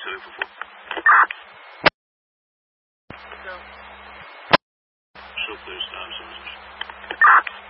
7 voor. Zo. Shop dus, dames en heren.